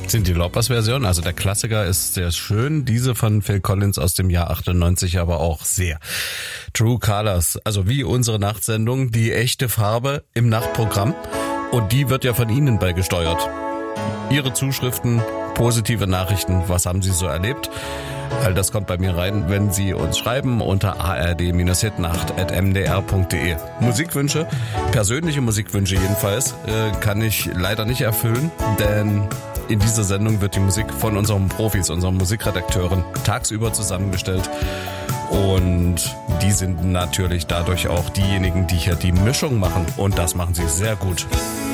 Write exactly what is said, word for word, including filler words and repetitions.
Sind die Lopez-Version, also der Klassiker ist sehr schön, diese von Phil Collins aus dem Jahr achtundneunzig aber auch sehr. True Colors, also wie unsere Nachtsendung, die echte Farbe im Nachtprogramm, und die wird ja von Ihnen beigesteuert. Ihre Zuschriften, positive Nachrichten, was haben Sie so erlebt? All das kommt bei mir rein, wenn Sie uns schreiben unter a r d hitnacht at m d r punkt d e. Musikwünsche, persönliche Musikwünsche jedenfalls, äh, kann ich leider nicht erfüllen, denn in dieser Sendung wird die Musik von unseren Profis, unseren Musikredakteuren tagsüber zusammengestellt. Und die sind natürlich dadurch auch diejenigen, die hier die Mischung machen. Und das machen sie sehr gut.